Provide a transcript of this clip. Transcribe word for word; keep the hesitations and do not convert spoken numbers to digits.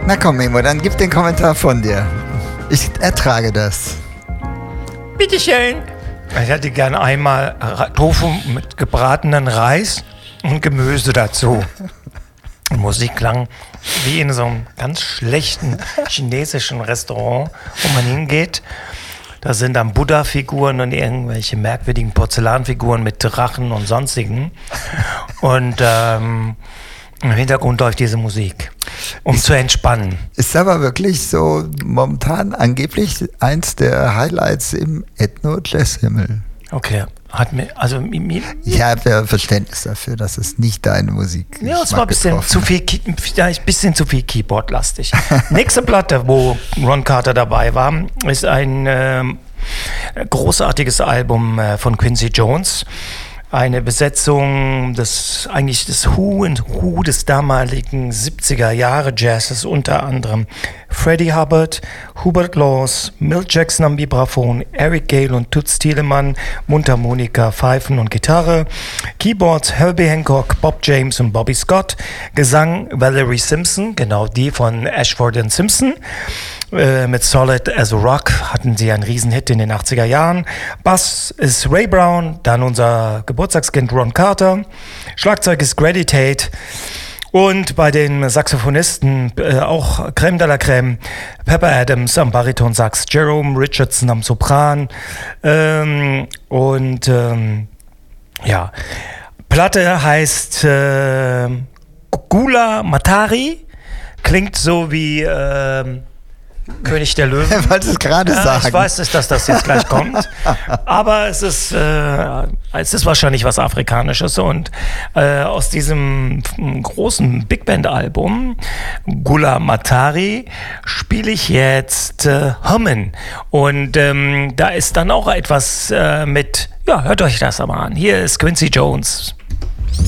Na komm, Memo, dann gib den Kommentar von dir. Ich ertrage das. Bitteschön. Ich hätte gerne einmal Tofu mit gebratenen Reis und Gemüse dazu. Die Musik klang wie in so einem ganz schlechten chinesischen Restaurant, wo man hingeht. Da sind dann Buddha-Figuren und irgendwelche merkwürdigen Porzellanfiguren mit Drachen und sonstigen. Und ähm, im Hintergrund läuft diese Musik, um ist, zu entspannen. Ist aber wirklich so momentan angeblich eins der Highlights im Ethno-Jazz-Himmel. Okay, hat mir, also mir, ich habe ja Verständnis dafür, dass es nicht deine Musik ist. Ja, es war ein bisschen zu viel, vielleicht ein bisschen zu viel Keyboard-lastig. Nächste Platte, wo Ron Carter dabei war, ist ein äh, großartiges Album äh, von Quincy Jones. Eine Besetzung des, eigentlich des Who and Who des damaligen siebziger Jahre Jazzes, unter anderem Freddie Hubbard, Hubert Laws, Milt Jackson am Vibraphon, Eric Gale und Toots Thielemans, Mundharmonika, Pfeifen und Gitarre, Keyboards Herbie Hancock, Bob James und Bobby Scott, Gesang Valerie Simpson, genau die von Ashford and Simpson. Äh, mit Solid as a Rock hatten sie einen Riesenhit in den achtziger Jahren. Bass ist Ray Brown, dann unser Geburtstagskind Ron Carter. Schlagzeug ist Grady Tate. Und bei den Saxophonisten äh, auch Crème de la Crème, Pepper Adams am Baritonsax, Jerome Richardson am Sopran. Ähm, und ähm, ja, Platte heißt äh, Gula Matari. Klingt so wie... Äh, König der Löwen. Ich wollte es gerade ja, sagen. Ich weiß nicht, dass das jetzt gleich kommt. Aber es ist, äh, es ist wahrscheinlich was Afrikanisches. Und äh, aus diesem großen Big Band Album, Gula Matari, spiele ich jetzt äh, Hummen. Und ähm, da ist dann auch etwas äh, mit, ja, hört euch das aber an. Hier ist Quincy Jones.